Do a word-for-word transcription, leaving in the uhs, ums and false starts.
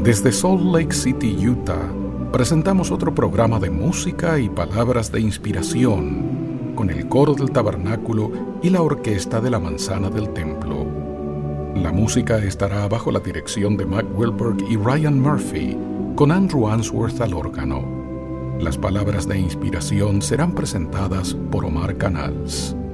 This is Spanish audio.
Desde Salt Lake City, Utah, presentamos otro programa de música y palabras de inspiración con el coro del tabernáculo y la orquesta de la manzana del templo. La música estará bajo la dirección de Mac Wilberg y Ryan Murphy, con Andrew Answorth al órgano. Las palabras de inspiración serán presentadas por Omar Canals.